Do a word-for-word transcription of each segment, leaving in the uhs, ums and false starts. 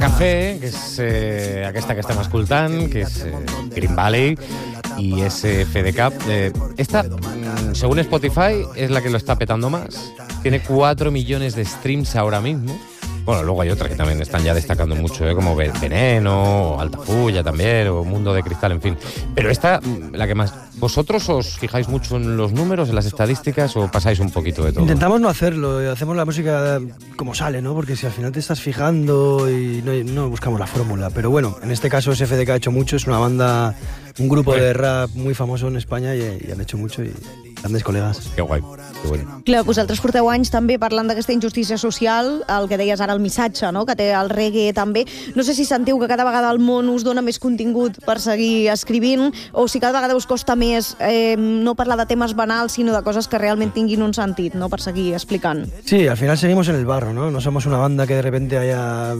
Cafè, que és eh, aquesta que estem escoltant, que és eh, Green Valley y S F D K. Eh, esta, mm, según Spotify, es la que lo está petando más. Tiene cuatro millones de streams ahora mismo. Bueno, luego hay otras que también están ya destacando mucho, ¿eh? Como Veneno, o Altafulla también, o Mundo de Cristal, en fin. Pero esta, la que más... ¿Vosotros os fijáis mucho en los números, en las estadísticas, o pasáis un poquito de todo? Intentamos no hacerlo, hacemos la música como sale, ¿no? Porque si al final te estás fijando y no, no buscamos la fórmula. Pero bueno, en este caso S F D K ha hecho mucho, es una banda, un grupo de rap muy famoso en España y, y han hecho mucho y grandes col·legues. Que guai, que bueno. Clar, vosaltres porteu anys també parlant d'aquesta injustícia social, el que deies ara, el missatge, no?, que té el reggae també. No sé si sentiu que cada vegada el món us dona més contingut per seguir escrivint, o si cada vegada us costa més eh, no parlar de temes banals, sinó de coses que realment tinguin un sentit, no?, per seguir explicant. Sí, al final seguimos en el barro, ¿no? No somos una banda que de repente haya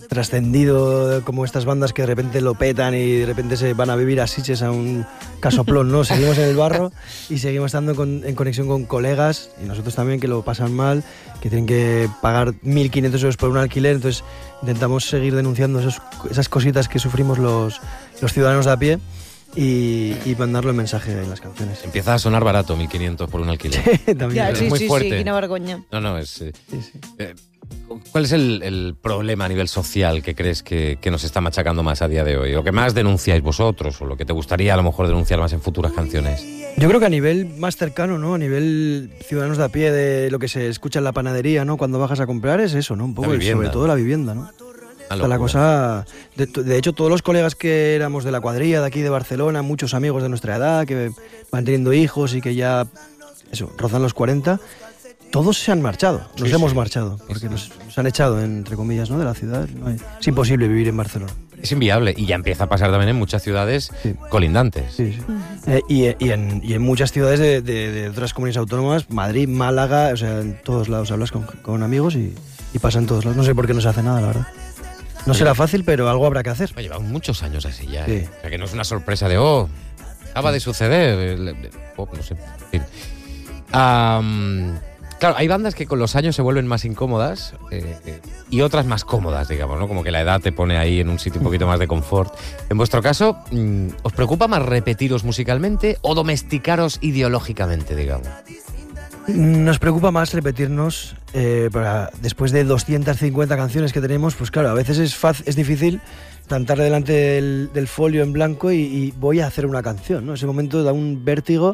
trascendido como estas bandas que de repente lo petan y de repente se van a vivir a Sitges a un casoplón, ¿no? Seguimos en el barro y seguimos estando con, en conexión con colegas y nosotros también que lo pasan mal, que tienen que pagar mil quinientos euros por un alquiler, entonces intentamos seguir denunciando esos, esas cositas que sufrimos los, los ciudadanos de a pie y, y mandarlo el mensaje en las canciones. Empieza a sonar barato, mil quinientos por un alquiler. Sí, también. Ja, Es sí, muy sí, fuerte. sí, quina vergonya. No, no, es... Eh, Sí, sí. eh, ¿Cuál es el, el problema a nivel social que crees que, que nos está machacando más a día de hoy? ¿Lo que más denunciáis vosotros o lo que te gustaría a lo mejor denunciar más en futuras canciones? Yo creo que a nivel más cercano, ¿no? A nivel ciudadanos de a pie, de lo que se escucha en la panadería, ¿no? Cuando bajas a comprar es eso, ¿no? Un poco, La el- vivienda. sobre todo la vivienda, ¿no? Una Está la locura. cosa... De, de hecho, todos los colegas que éramos de la cuadrilla de aquí de Barcelona, muchos amigos de nuestra edad que van teniendo hijos y que ya, eso, rozan los cuarenta, todos se han marchado, nos Sí, hemos sí. marchado, porque nos, nos han echado, entre comillas, ¿no? De la ciudad. No hay- es imposible vivir en Barcelona. Es inviable y ya empieza a pasar también en muchas ciudades Sí. colindantes. Sí, sí. Eh, y, y, en, y en muchas ciudades de, de, de otras comunidades autónomas, Madrid, Málaga, o sea, en todos lados hablas con, con amigos y, y pasa en todos lados. No sé por qué no se hace nada, la verdad. No será fácil, pero algo habrá que hacer. Oye, llevan muchos años así ya. Sí. ¿eh? O sea, que no es una sorpresa de, oh, acaba de suceder. el- el- oh, no sé. En fin. Am, claro, hay bandas que con los años se vuelven más incómodas eh, eh, y otras más cómodas, digamos, ¿no? Como que la edad te pone ahí en un sitio un poquito más de confort. En vuestro caso, mm, ¿os preocupa más repetiros musicalmente o domesticaros ideológicamente, digamos? Nos preocupa más repetirnos, eh, para, después de doscientas cincuenta canciones que tenemos, pues claro, a veces es, faz, es difícil plantar delante del, del folio en blanco y, y voy a hacer una canción, ¿no? Ese momento da un vértigo,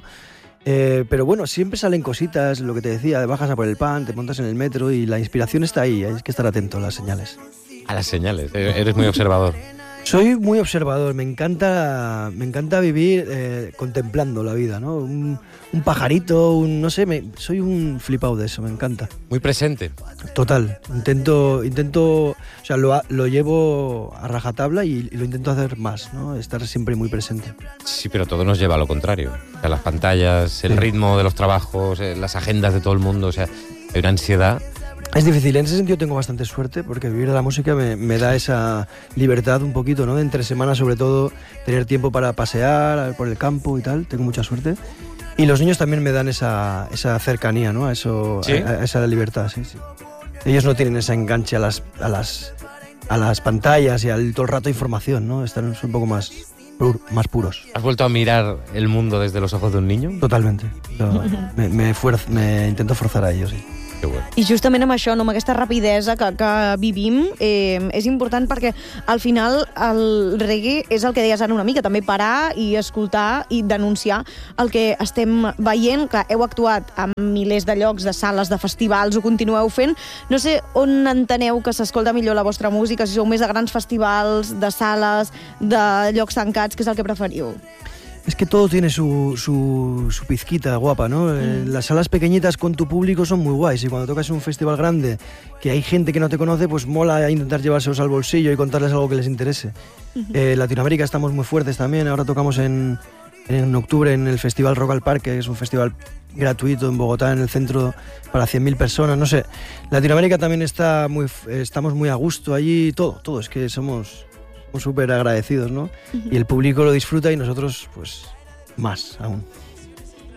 eh, pero bueno, siempre salen cositas, lo que te decía, bajas a por el pan, te montas en el metro y la inspiración está ahí, hay que estar atento a las señales. A las señales, eh, eres muy observador. Soy muy observador, me encanta, me encanta vivir eh, contemplando la vida, ¿no? Un, un pajarito, un, no sé, me, soy un flipado de eso, me encanta. Muy presente. Total, intento, intento, o sea, lo, ha- lo llevo a rajatabla y, y lo intento hacer más, ¿no? Estar siempre muy presente. Sí, pero todo nos lleva a lo contrario. O sea, las pantallas, el Sí. ritmo de los trabajos, eh, las agendas de todo el mundo, o sea, hay una ansiedad. Es difícil, en ese sentido tengo bastante suerte porque vivir de la música me, me da esa libertad un poquito, ¿no? De entre semanas, sobre todo, tener tiempo para pasear por el campo y tal, tengo mucha suerte. Y los niños también me dan esa, esa cercanía, ¿no? A, eso, ¿Sí? a, a esa libertad, sí, sí. Ellos no tienen ese enganche a las, a las, a las pantallas y al todo el rato información, ¿no? Están son un poco más, pur- más puros. ¿Has vuelto a mirar el mundo desde los ojos de un niño? Totalmente. No, me, me, fuerz- me intento forzar a ellos, sí. Qué bueno. I justament amb això, no, amb aquesta rapidesa que, que vivim, eh, és important perquè al final el reggae és el que deies ara una mica, també parar i escoltar i denunciar el que estem veient, que heu actuat a milers de llocs, de sales, de festivals, ho continueu fent. No sé on enteneu que s'escolta millor la vostra música, si sou més de grans festivals, de sales, de llocs tancats, què és el que preferiu? Es que todo tiene su, su, su pizquita guapa, ¿no? Eh, Las salas pequeñitas con tu público son muy guays y cuando tocas en un festival grande que hay gente que no te conoce, pues mola intentar llevárselos al bolsillo y contarles algo que les interese. Eh, Latinoamérica estamos muy fuertes también, ahora tocamos en, en octubre en el Festival Rock al Parque, que es un festival gratuito en Bogotá, en el centro, para cien mil personas, no sé. Latinoamérica también está muy, estamos muy a gusto allí, todo, todo, es que somos... súper agradecidos, ¿no? Y el público lo disfruta y nosotros, pues, más aún.